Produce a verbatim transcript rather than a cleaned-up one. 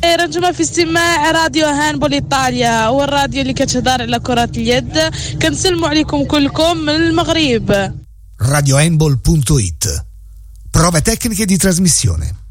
رجعنا في استماع راديو هاندبول إيطاليا والراديو اللي كتهدر على كرة اليد. كنسلموا عليكم كلكم من المغرب. radio handball punto it. Prove tecniche di trasmissione.